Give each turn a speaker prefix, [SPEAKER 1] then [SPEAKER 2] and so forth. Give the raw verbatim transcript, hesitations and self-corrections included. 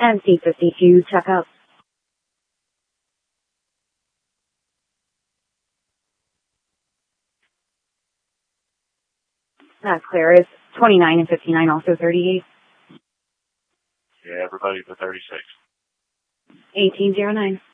[SPEAKER 1] M C fifty-two, check up. That's clear. Is twenty-nine and fifty-nine also thirty-eight?
[SPEAKER 2] Yeah, everybody but thirty-six.
[SPEAKER 1] eighteen oh nine.